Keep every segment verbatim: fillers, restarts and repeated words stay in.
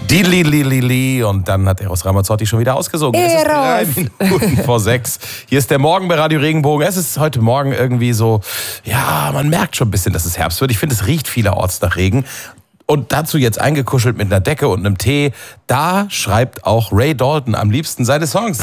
Dilililili. Und dann hat Eros Ramazzotti schon wieder ausgesungen. Es ist drei Minuten vor sechs. Hier ist der Morgen bei Radio Regenbogen. Es ist heute Morgen irgendwie so, ja, man merkt schon ein bisschen, dass es Herbst wird. Ich finde, es riecht vielerorts nach Regen. Und dazu jetzt eingekuschelt mit einer Decke und einem Tee. Da schreibt auch Ray Dalton am liebsten seine Songs.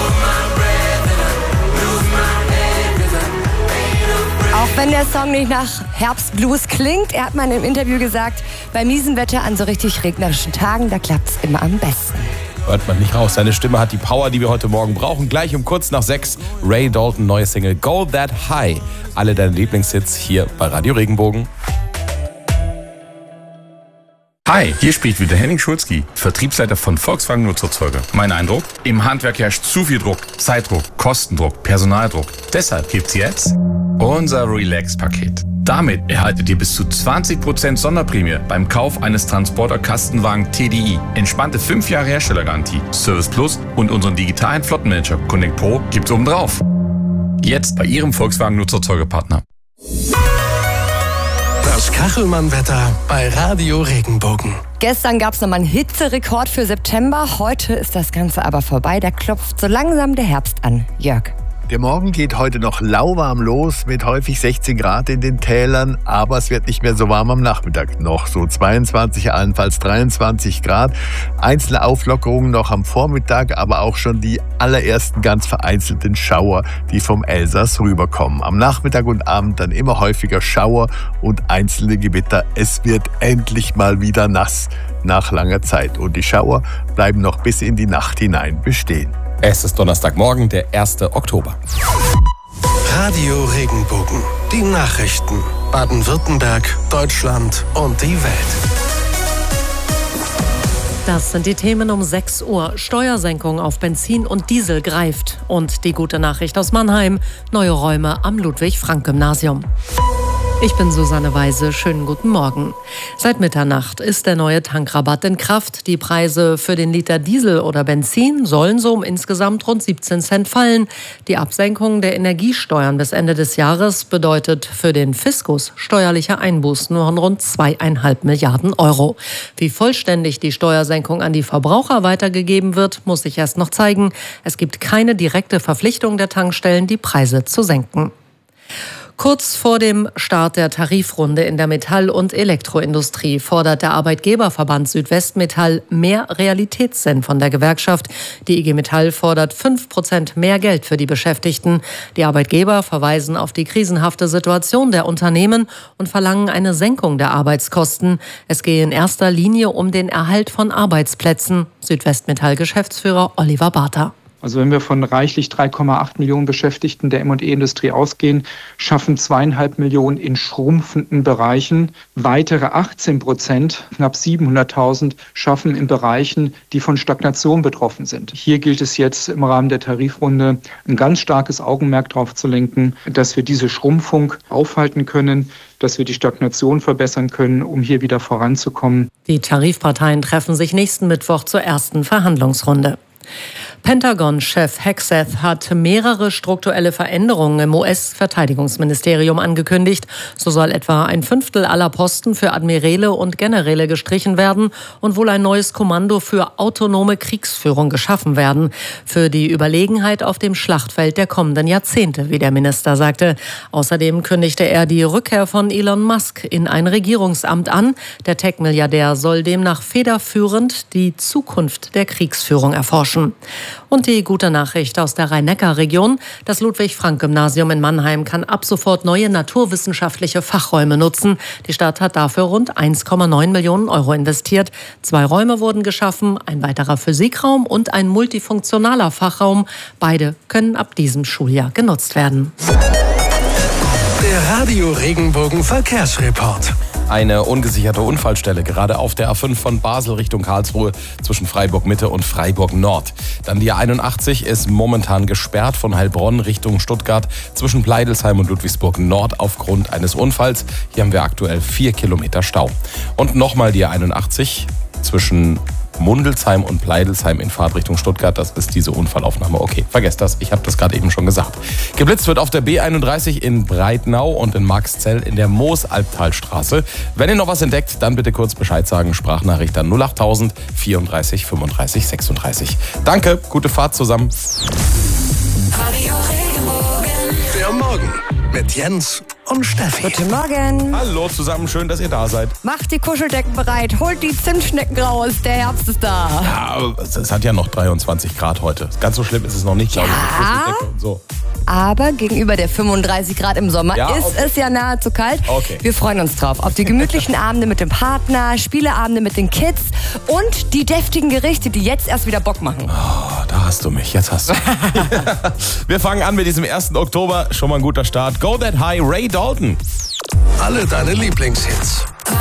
Auch wenn der Song nicht nach Herbstblues klingt, er hat mal in einem Interview gesagt, bei miesem Wetter an so richtig regnerischen Tagen, da klappt's immer am besten. Hört man nicht raus. Seine Stimme hat die Power, die wir heute Morgen brauchen. Gleich um kurz nach sechs, Ray Dalton, neue Single Go That High. Alle deine Lieblingshits hier bei Radio Regenbogen. Hi, hier spricht wieder Henning Schulzki, Vertriebsleiter von Volkswagen Nutzerzeuger. Mein Eindruck? Im Handwerk herrscht zu viel Druck, Zeitdruck, Kostendruck, Personaldruck. Deshalb gibt's jetzt unser Relax-Paket. Damit erhaltet ihr bis zu zwanzig Prozent Sonderprämie beim Kauf eines Transporter-Kastenwagen T D I. Entspannte fünf Jahre Herstellergarantie, Service Plus und unseren digitalen Flottenmanager Connect Pro gibt's obendrauf. Jetzt bei Ihrem Volkswagen Nutzerzeugerpartner. Das Kachelmann-Wetter bei Radio Regenbogen. Gestern gab es nochmal einen Hitzerekord für September. Heute ist das Ganze aber vorbei. Da klopft so langsam der Herbst an. Jörg. Der Morgen geht heute noch lauwarm los mit häufig sechzehn Grad in den Tälern, aber es wird nicht mehr so warm am Nachmittag. Noch so zweiundzwanzig, allenfalls dreiundzwanzig Grad. Einzelne Auflockerungen noch am Vormittag, aber auch schon die allerersten ganz vereinzelten Schauer, die vom Elsass rüberkommen. Am Nachmittag und Abend dann immer häufiger Schauer und einzelne Gewitter. Es wird endlich mal wieder nass nach langer Zeit und die Schauer bleiben noch bis in die Nacht hinein bestehen. Es ist Donnerstagmorgen, der erste Oktober. Radio Regenbogen. Die Nachrichten. Baden-Württemberg, Deutschland und die Welt. Das sind die Themen um sechs Uhr. Steuersenkung auf Benzin und Diesel greift. Und die gute Nachricht aus Mannheim. Neue Räume am Ludwig-Frank-Gymnasium. Ich bin Susanne Weise. Schönen guten Morgen. Seit Mitternacht ist der neue Tankrabatt in Kraft. Die Preise für den Liter Diesel oder Benzin sollen so um insgesamt rund siebzehn Cent fallen. Die Absenkung der Energiesteuern bis Ende des Jahres bedeutet für den Fiskus steuerliche Einbußen von rund zweieinhalb Milliarden Euro. Wie vollständig die Steuersenkung an die Verbraucher weitergegeben wird, muss sich erst noch zeigen. Es gibt keine direkte Verpflichtung der Tankstellen, die Preise zu senken. Kurz vor dem Start der Tarifrunde in der Metall- und Elektroindustrie fordert der Arbeitgeberverband Südwestmetall mehr Realitätssinn von der Gewerkschaft. Die I G Metall fordert fünf Prozent mehr Geld für die Beschäftigten. Die Arbeitgeber verweisen auf die krisenhafte Situation der Unternehmen und verlangen eine Senkung der Arbeitskosten. Es gehe in erster Linie um den Erhalt von Arbeitsplätzen. Südwestmetall-Geschäftsführer Oliver Barter. Also wenn wir von reichlich drei Komma acht Millionen Beschäftigten der M und E-Industrie ausgehen, schaffen zweieinhalb Millionen in schrumpfenden Bereichen. Weitere achtzehn Prozent, knapp siebenhunderttausend, schaffen in Bereichen, die von Stagnation betroffen sind. Hier gilt es jetzt im Rahmen der Tarifrunde ein ganz starkes Augenmerk darauf zu lenken, dass wir diese Schrumpfung aufhalten können, dass wir die Stagnation verbessern können, um hier wieder voranzukommen. Die Tarifparteien treffen sich nächsten Mittwoch zur ersten Verhandlungsrunde. Pentagon-Chef Hegseth hat mehrere strukturelle Veränderungen im U S-Verteidigungsministerium angekündigt. So soll etwa ein Fünftel aller Posten für Admiräle und Generäle gestrichen werden und wohl ein neues Kommando für autonome Kriegsführung geschaffen werden. Für die Überlegenheit auf dem Schlachtfeld der kommenden Jahrzehnte, wie der Minister sagte. Außerdem kündigte er die Rückkehr von Elon Musk in ein Regierungsamt an. Der Tech-Milliardär soll demnach federführend die Zukunft der Kriegsführung erforschen. Und die gute Nachricht aus der Rhein-Neckar-Region. Das Ludwig-Frank-Gymnasium in Mannheim kann ab sofort neue naturwissenschaftliche Fachräume nutzen. Die Stadt hat dafür rund eins Komma neun Millionen Euro investiert. Zwei Räume wurden geschaffen, ein weiterer Physikraum und ein multifunktionaler Fachraum. Beide können ab diesem Schuljahr genutzt werden. Der Radio Regenbogen Verkehrsreport. Eine ungesicherte Unfallstelle, gerade auf der A fünf von Basel Richtung Karlsruhe zwischen Freiburg Mitte und Freiburg Nord. Dann die A einundachtzig ist momentan gesperrt von Heilbronn Richtung Stuttgart zwischen Pleidelsheim und Ludwigsburg Nord aufgrund eines Unfalls. Hier haben wir aktuell vier Kilometer Stau. Und nochmal die A einundachtzig zwischen Mundelsheim und Pleidelsheim in Fahrtrichtung Stuttgart. Das ist diese Unfallaufnahme. Okay, vergesst das. Ich habe das gerade eben schon gesagt. Geblitzt wird auf der B einunddreißig in Breitnau und in Marxzell in der Moosalbtalstraße. Wenn ihr noch was entdeckt, dann bitte kurz Bescheid sagen. Sprachnachricht an null achttausend vierunddreißig fünfunddreißig sechsunddreißig. Danke, gute Fahrt zusammen. Der Morgen mit Jens und Steffi. Guten Morgen. Hallo zusammen, schön, dass ihr da seid. Macht die Kuscheldecken bereit, holt die Zimtschnecken raus, der Herbst ist da. Ja, es hat ja noch dreiundzwanzig Grad heute. Ganz so schlimm ist es noch nicht, glaube ich. Mit Kuscheldecke und so. Aber gegenüber der fünfunddreißig Grad im Sommer Ja, ist okay. es ja nahezu kalt. Okay. Wir freuen uns drauf. Auf die gemütlichen Abende mit dem Partner, Spieleabende mit den Kids und die deftigen Gerichte, die jetzt erst wieder Bock machen. Oh, da hast du mich, jetzt hast du mich. Wir fangen an mit diesem ersten Oktober. Schon mal ein guter Start. Go That High, Ray Dalton. Alle deine Lieblingshits.